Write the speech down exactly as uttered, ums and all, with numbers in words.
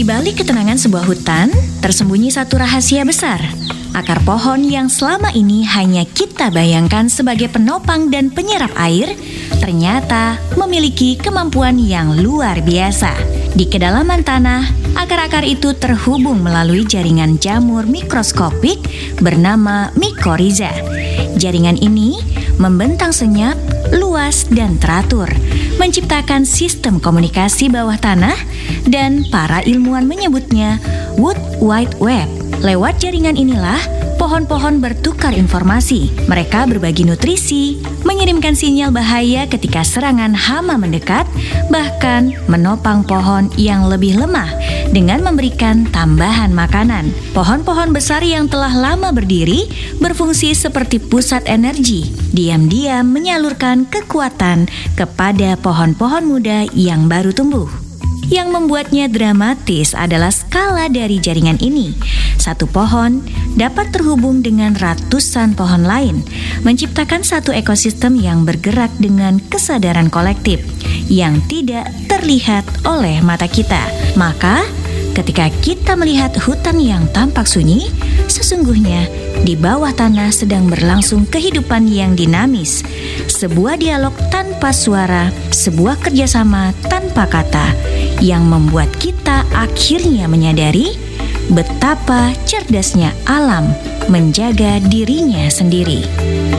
Di balik ketenangan sebuah hutan, tersembunyi satu rahasia besar. Akar pohon yang selama ini hanya kita bayangkan sebagai penopang dan penyerap air, ternyata memiliki kemampuan yang luar biasa. Di kedalaman tanah, akar-akar itu terhubung melalui jaringan jamur mikroskopik bernama mikoriza. Jaringan ini membentang senyap, luas, dan teratur, menciptakan sistem komunikasi bawah tanah, dan para ilmuwan menyebutnya Wood Wide Web. Lewat jaringan inilah, pohon-pohon bertukar informasi. Mereka berbagi nutrisi, mengirimkan sinyal bahaya ketika serangan hama mendekat, bahkan menopang pohon yang lebih lemah dengan memberikan tambahan makanan. Pohon-pohon besar yang telah lama berdiri berfungsi seperti pusat energi, diam-diam menyalurkan kekuatan kepada pohon-pohon muda yang baru tumbuh. Yang membuatnya dramatis adalah skala dari jaringan ini. Satu pohon dapat terhubung dengan ratusan pohon lain, menciptakan satu ekosistem yang bergerak dengan kesadaran kolektif yang tidak terlihat oleh mata kita. Maka, ketika kita melihat hutan yang tampak sunyi, sesungguhnya di bawah tanah sedang berlangsung kehidupan yang dinamis, sebuah dialog tanpa suara, sebuah kerjasama tanpa kata, yang membuat kita akhirnya menyadari betapa cerdasnya alam menjaga dirinya sendiri.